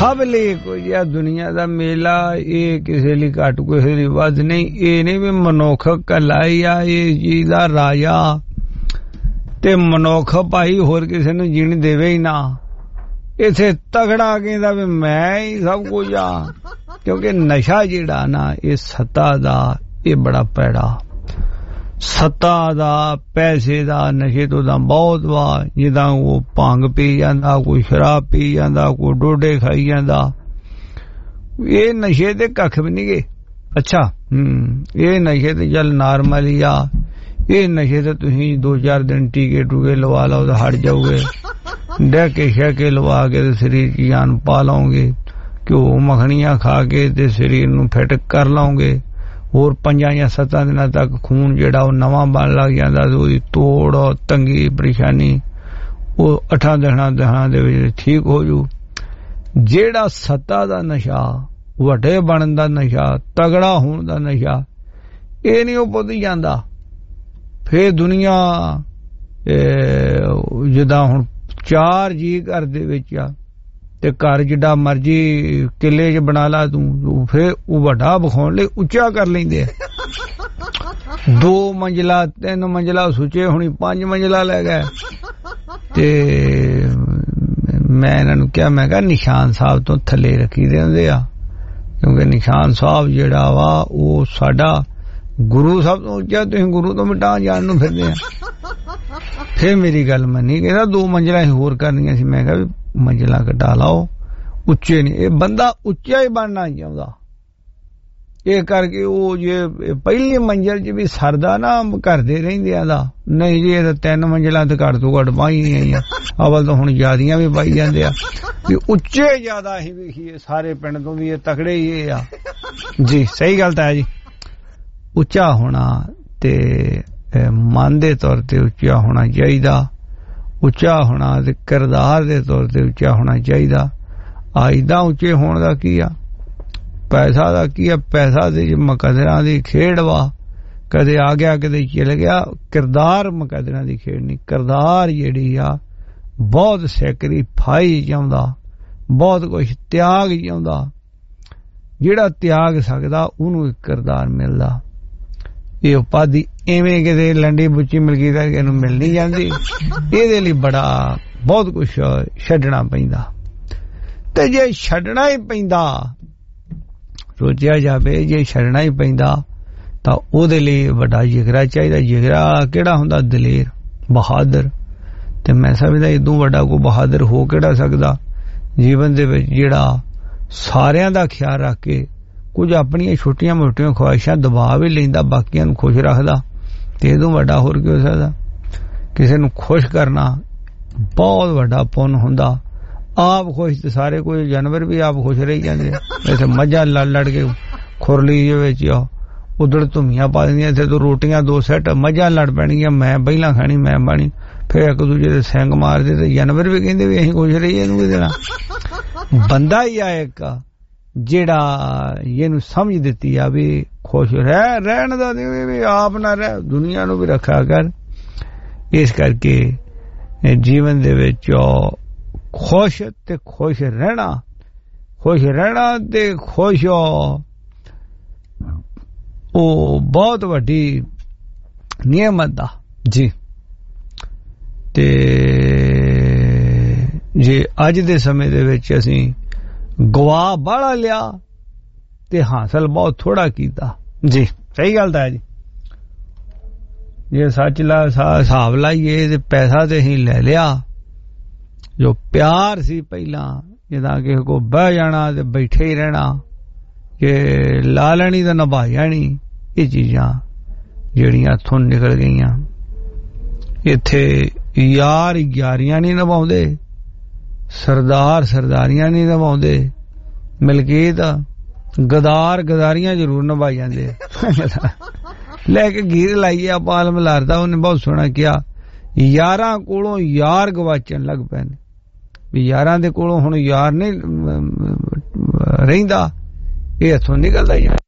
सब लिए कोई आ दुनिया दा मेला ये किसे लिए घट किसे लिए वध नहीं ये नहीं भी मनुख कलाई आ ये चीज दा राजा ते मनुख भाई होर किसे नूं जीण देवे ही ना इथे तगड़ा कहंदा भी मैं ही सब कुछ आ क्योंकि नशा जिहड़ा ना ये सत्ता दा ये बड़ा पैड़ा सत्ता दा पैसे दा नशे तो दा बहुत वा जिदा वो भंग पी जांदा कोई शराब पी जांदा कोई डोडे खाई जांदा ये नशे ते कख भी नहीं गए अच्छा ये नशे ते चल नॉर्मल ही आ ये नशे ते तुसीं 2-4 दिन टीके टूके लवा लो तो हट जाओगे डैके शैके लवा के ते शरीर की जान पा लोगे घ्यो मखनियां खा के ते शरीर नूं फिट कर लोगे और 5 या 7 दिनों तक खून जेड़ा नवा बन लग जाता तोड़ तंगी परेशानी वो 8 दिनां दे विच ठीक हो जू जेड़ा सत्ता दा नशा वड्डे बनन दा नशा तगड़ा होण दा नशा ये नहीं पुੱਜ जांदा फिर दुनिया जिदा हुण 4 जी घर दे विच आ ते घर जिड्डा मर्जी किले च बना ला तू फिर वड्डा बखाउण लई उच्चा कर लैंदे 2 मंजिला 3 मंजिला सुचे हुणी 5 मंजिला ले गए ते मैं इन्हां नूं क्या मैं कहा निशान साहब तो थले रखी दे हुंदे आ क्योंकि निशान साहब जेड़ा वा वो साडा गुरु सब तो उच्चा तुसीं गुरु तो मिटा जाण नूं फिरदे आ फिर मेरी गल मन्नी कहदा 2 मंजिला ही होर करनियां सी मैं कहा मंजिला घटा लाओ उच्चे नहीं ये बंदा उच्चा ही बनना चाहता ये करके वो ये पहली मंजिल च भी सरदा ना करदे रहिंदे दा नहीं जी ये 3 मंजिला ते घट तो घट पाई नहीं अवल तो हुण ज्यादियां भी पाई जांदे आ भी उच्चे ज्यादा ही वेखिए सारे पिंड तो भी ये तकड़े ही आ जी सही गल है जी उच्चा होना ते मन दे तौर ते उच्चा होना चाहिदा उच्चा होना ते किरदार दे तौर ते उच्चा होना चाहिदा आइदा उच्चे होने दा की आ पैसा दा की आ पैसा ते मुकदरां दी खेड़ वा कदे आ गया कदे चल गया किरदार मुकदरां दी खेड़ नहीं किरदार जेड़ी आ बहुत सैक्रीफाई चाहुंदा बहुत कुछ त्याग चाहुंदा जेड़ा त्याग सकदा उहनूं किरदार मिलदा ये उपाधि एवें किते लंडी बुच्ची मिलगी दा किनूं मिल नहीं जांदी इहदे लई बड़ा बहुत कुछ छड्डना पैंदा ते जे छड्डना ही पैंदा सोचिया जावे जे छड्डना ही पैंदा तां ओहदे लई वड्डा जिगरा चाहिदा जिगरा किहड़ा हुंदा दलेर बहादुर ते मैं समझदा इदों वड्डा कोई बहादुर हो किहड़ा सकदा जीवन दे विच जेड़ा सारियां दा ख्याल रख के कुछ अपनी छोटियां मोटियां ख्वाहिशां दबा भी लेंदा बाकियां नूं खुश रखदा ते इदों वड्डा होर की हो सकदा किसे नूं खुश करना बहुत वड्डा पुण्य हुंदा आप खुश ते सारे कोई जानवर भी आप खुश रही जांदे वैसे मझां लड़ लड़ के खुरली दे विच उधड़ धुमियां पा दिंदियां इत्थे तो रोटियां 2 सैट मझां लड़ पैणगियां मैं पहिलां खानी मैं बाणी फिर एक दूजे दे सिंग मारदे ते जानवर भी कहंदे भी असीं खुश रहीए इहनूं की देना बंदा ही आ एक जेड़ा ये समझ दिती आ भी खुश रहन दा भी आप ना रह दुनिया नूं भी रखा कर इस करके जीवन दे विच खुश ते खुश रहना ते खुश ओ बहुत वड्डी नियमत दा जी ते जे अज दे समय दे विच असीं गवा बड़ा लिया ते हासिल बहुत थोड़ा कीता जी सही गल है जी जे सच ला हिसाब लाइए ते पैसा ते ही ले लिया जो प्यार सी पहला जिदा किसे को बह जाना ते बैठे ही रहना कि ला लैनी ते निभा जानी ये चीजां जेड़ियां इत्थों निकल गईयां इत्थे यार यारियां नहीं निभाउंदे सरदार सरदारियां नहीं निभाउंदे मलकीत गदार गदारियां जरूर निभाई जांदे लैके गीत लाइए आप आलम लारदा उन्हें बहुत सोहना किया यारां कोलों यार गवाचन लग पैंदे भी यारां दे कोलों हुण यार नहीं रहिंदा ये इत्थों निकलदा ही